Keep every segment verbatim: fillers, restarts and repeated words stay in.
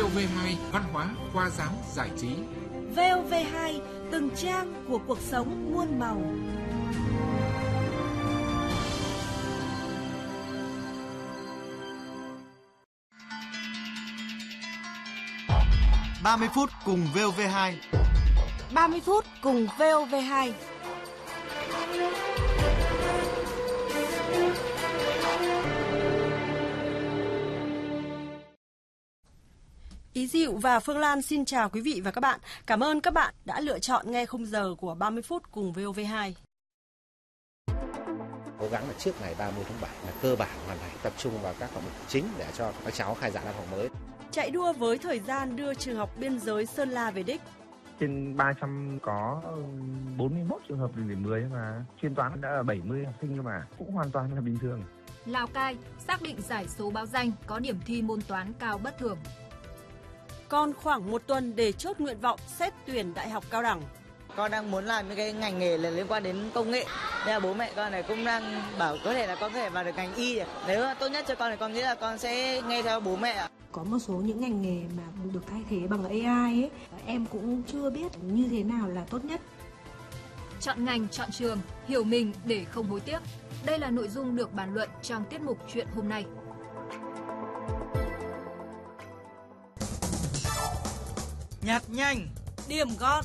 vê hai văn hóa, khoa giáo, giải trí. vê o vê hai, từng trang của cuộc sống muôn màu. ba mươi phút cùng vê o vê hai. ba mươi phút cùng vê o vê hai. Ý Dịu và Phương Lan xin chào quý vị và các bạn. Cảm ơn các bạn đã lựa chọn nghe khung giờ của ba mươi phút cùng vê o vê hai. Cố gắng là trước ngày ba mươi tháng bảy là cơ bản hoàn thành, tập trung vào các hạng mục chính để cho các cháu khai giảng năm học mới. Chạy đua với thời gian đưa trường học biên giới Sơn La về đích. Trên ba trăm có bốn mươi mốt trường hợp được điểm mười mà chuyên toán đã là bảy mươi học sinh cơ mà, cũng hoàn toàn là bình thường. Lào Cai xác định giải số báo danh có điểm thi môn toán cao bất thường. Còn khoảng một tuần để chốt nguyện vọng xét tuyển đại học cao đẳng. Con đang muốn làm những cái ngành nghề liên quan đến công nghệ. Nên là bố mẹ con này cũng đang bảo có thể là con có thể vào được ngành y. Nếu là tốt nhất cho con thì con nghĩ là con sẽ nghe theo bố mẹ. Có một số những ngành nghề mà được thay thế bằng a i ấy, em cũng chưa biết như thế nào là tốt nhất. Chọn ngành, chọn trường, hiểu mình để không hối tiếc. Đây là nội dung được bàn luận trong tiết mục Chuyện hôm nay. Nhặt nhanh, điểm gót.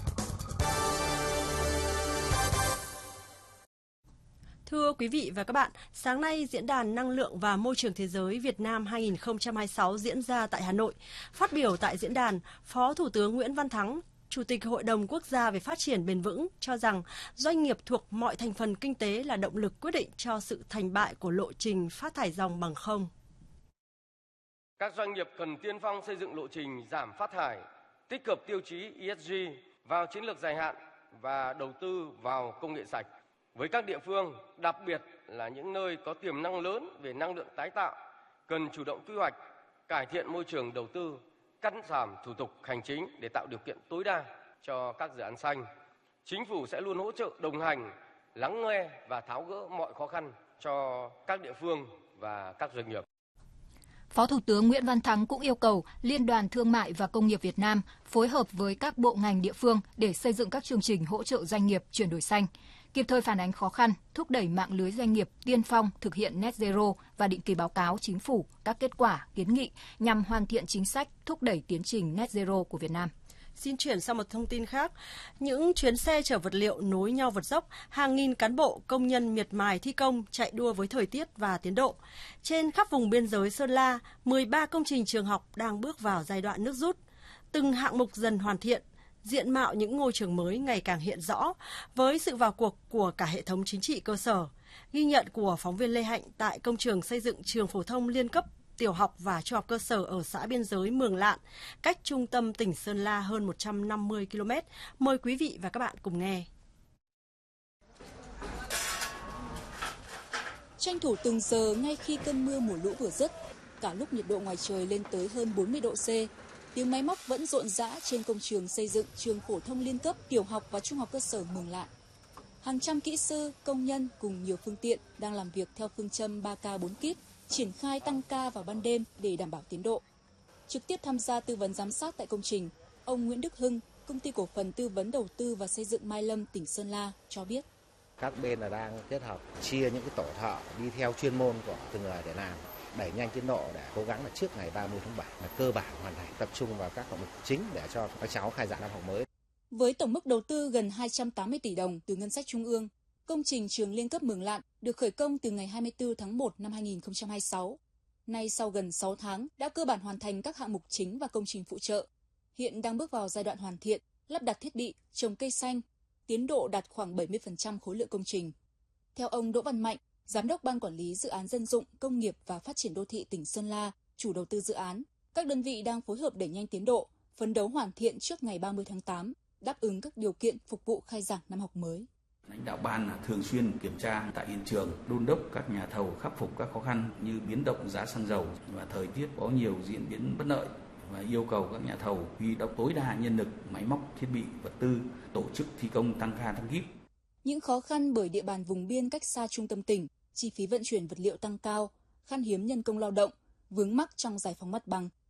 Thưa quý vị và các bạn, sáng nay Diễn đàn Năng lượng và Môi trường Thế giới Việt Nam hai không hai sáu diễn ra tại Hà Nội. Phát biểu tại diễn đàn, Phó Thủ tướng Nguyễn Văn Thắng, Chủ tịch Hội đồng Quốc gia về Phát triển Bền vững cho rằng doanh nghiệp thuộc mọi thành phần kinh tế là động lực quyết định cho sự thành bại của lộ trình phát thải ròng bằng không. Các doanh nghiệp cần tiên phong xây dựng lộ trình giảm phát thải, tích hợp tiêu chí e ét giê vào chiến lược dài hạn và đầu tư vào công nghệ sạch. Với các địa phương, đặc biệt là những nơi có tiềm năng lớn về năng lượng tái tạo, cần chủ động quy hoạch, cải thiện môi trường đầu tư, cắt giảm thủ tục hành chính để tạo điều kiện tối đa cho các dự án xanh. Chính phủ sẽ luôn hỗ trợ, đồng hành, lắng nghe và tháo gỡ mọi khó khăn cho các địa phương và các doanh nghiệp. Phó Thủ tướng Nguyễn Văn Thắng cũng yêu cầu Liên đoàn Thương mại và Công nghiệp Việt Nam phối hợp với các bộ ngành địa phương để xây dựng các chương trình hỗ trợ doanh nghiệp chuyển đổi xanh, kịp thời phản ánh khó khăn, thúc đẩy mạng lưới doanh nghiệp tiên phong thực hiện net zero và định kỳ báo cáo chính phủ các kết quả, kiến nghị nhằm hoàn thiện chính sách thúc đẩy tiến trình net zero của Việt Nam. Xin chuyển sang một thông tin khác. Những chuyến xe chở vật liệu nối nhau vượt dốc, hàng nghìn cán bộ, công nhân miệt mài thi công chạy đua với thời tiết và tiến độ. Trên khắp vùng biên giới Sơn La, mười ba công trình trường học đang bước vào giai đoạn nước rút. Từng hạng mục dần hoàn thiện, diện mạo những ngôi trường mới ngày càng hiện rõ với sự vào cuộc của cả hệ thống chính trị cơ sở. Ghi nhận của phóng viên Lê Hạnh tại công trường xây dựng trường phổ thông liên cấp tiểu học và trung học cơ sở ở xã biên giới Mường Lạn, cách trung tâm tỉnh Sơn La hơn một trăm năm mươi ki lô mét. Mời quý vị và các bạn cùng nghe. Tranh thủ từng giờ ngay khi cơn mưa mùa lũ vừa dứt, cả lúc nhiệt độ ngoài trời lên tới hơn bốn mươi độ C, tiếng máy móc vẫn rộn rã trên công trường xây dựng trường phổ thông liên cấp tiểu học và trung học cơ sở Mường Lạn. Hàng trăm kỹ sư, công nhân cùng nhiều phương tiện đang làm việc theo phương châm ba K bốn kíp, triển khai tăng ca vào ban đêm để đảm bảo tiến độ. Trực tiếp tham gia tư vấn giám sát tại công trình, ông Nguyễn Đức Hưng, Công ty Cổ phần Tư vấn Đầu tư và Xây dựng Mai Lâm, tỉnh Sơn La cho biết. Các bên là đang kết hợp chia những cái tổ thợ đi theo chuyên môn của từng người để làm, đẩy nhanh tiến độ để cố gắng là trước ngày ba mươi tháng bảy là cơ bản hoàn thành, tập trung vào các hạng mục chính để cho các cháu khai giảng năm học mới. Với tổng mức đầu tư gần hai trăm tám mươi tỷ đồng từ ngân sách trung ương, công trình trường liên cấp Mường Lạn được khởi công từ ngày hai mươi tư tháng một năm hai nghìn không trăm hai mươi sáu. Nay sau gần sáu tháng đã cơ bản hoàn thành các hạng mục chính và công trình phụ trợ. Hiện đang bước vào giai đoạn hoàn thiện, lắp đặt thiết bị, trồng cây xanh, tiến độ đạt khoảng bảy mươi phần trăm khối lượng công trình. Theo ông Đỗ Văn Mạnh, Giám đốc Ban Quản lý Dự án Dân dụng, Công nghiệp và Phát triển Đô thị tỉnh Sơn La, chủ đầu tư dự án, các đơn vị đang phối hợp đẩy nhanh tiến độ, phấn đấu hoàn thiện trước ngày ba mươi tháng tám, đáp ứng các điều kiện phục vụ khai giảng năm học mới. Lãnh đạo ban thường xuyên kiểm tra tại hiện trường, đôn đốc các nhà thầu khắc phục các khó khăn như biến động giá xăng dầu và thời tiết có nhiều diễn biến bất lợi, và yêu cầu các nhà thầu huy động tối đa nhân lực, máy móc, thiết bị, vật tư, tổ chức thi công tăng ca tăng kíp. Những khó khăn bởi địa bàn vùng biên cách xa trung tâm tỉnh, chi phí vận chuyển vật liệu tăng cao, khan hiếm nhân công lao động, vướng mắc trong giải phóng mặt bằng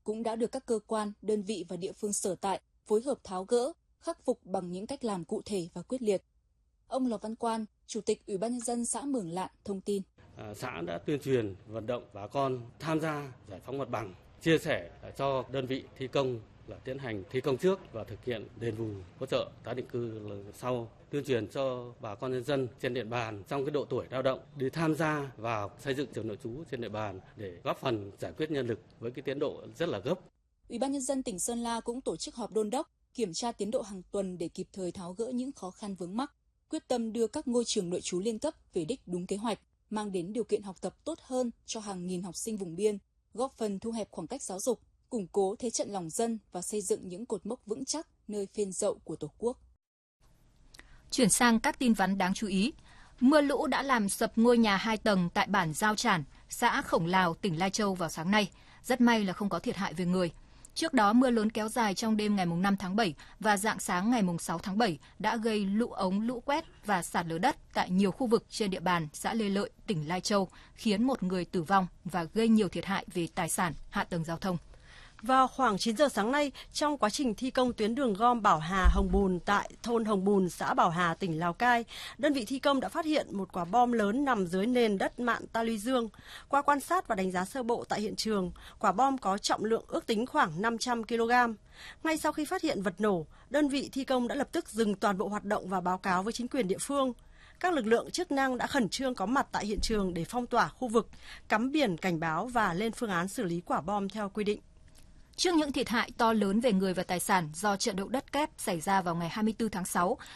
cũng đã được các cơ quan, đơn vị và địa phương sở tại phối hợp tháo gỡ, khắc phục bằng những cách làm cụ thể và quyết liệt. Ông Lò Văn Quan, Chủ tịch Ủy ban Nhân dân xã Mường Lạn thông tin. À, xã đã tuyên truyền, vận động bà con tham gia giải phóng mặt bằng, chia sẻ cho đơn vị thi công là tiến hành thi công trước và thực hiện đền bù hỗ trợ tái định cư sau, tuyên truyền cho bà con nhân dân trên địa bàn trong cái độ tuổi lao động đi tham gia vào xây dựng trường nội trú trên địa bàn để góp phần giải quyết nhân lực với cái tiến độ rất là gấp. Ủy ban Nhân dân tỉnh Sơn La cũng tổ chức họp đôn đốc, kiểm tra tiến độ hàng tuần để kịp thời tháo gỡ những khó khăn vướng mắc, quyết tâm đưa các ngôi trường nội trú liên cấp về đích đúng kế hoạch, mang đến điều kiện học tập tốt hơn cho hàng nghìn học sinh vùng biên, góp phần thu hẹp khoảng cách giáo dục, củng cố thế trận lòng dân và xây dựng những cột mốc vững chắc nơi phên dậu của Tổ quốc. Chuyển sang các tin vắn đáng chú ý. Mưa lũ đã làm sập ngôi nhà hai tầng tại bản Giao Trản, xã Khổng Lào, tỉnh Lai Châu vào sáng nay. Rất may là không có thiệt hại về người. Trước đó, mưa lớn kéo dài trong đêm ngày năm tháng bảy và rạng sáng ngày sáu tháng bảy đã gây lũ ống, lũ quét và sạt lở đất tại nhiều khu vực trên địa bàn xã Lê Lợi, tỉnh Lai Châu, khiến một người tử vong và gây nhiều thiệt hại về tài sản, hạ tầng giao thông. Vào khoảng chín giờ sáng nay, trong quá trình thi công tuyến đường gom Bảo Hà Hồng Bùn tại thôn Hồng Bùn, xã Bảo Hà, tỉnh Lào Cai, đơn vị thi công đã phát hiện một quả bom lớn nằm dưới nền đất mạn ta luy dương. Qua quan sát và đánh giá sơ bộ tại hiện trường, quả bom có trọng lượng ước tính khoảng năm trăm ki lô gam. Ngay sau khi phát hiện vật nổ, đơn vị thi công đã lập tức dừng toàn bộ hoạt động và báo cáo với chính quyền địa phương. Các lực lượng chức năng đã khẩn trương có mặt tại hiện trường để phong tỏa khu vực, cắm biển cảnh báo và lên phương án xử lý quả bom theo quy định. Trước những thiệt hại to lớn về người và tài sản do trận động đất kép xảy ra vào ngày hai mươi tư tháng sáu